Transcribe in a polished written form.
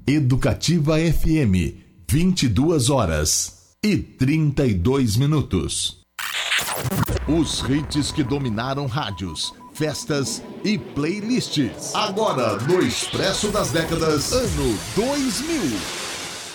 Educativa FM, 22h32. Os hits que dominaram rádios, festas e playlists. Agora no Expresso das Décadas, ano 2000.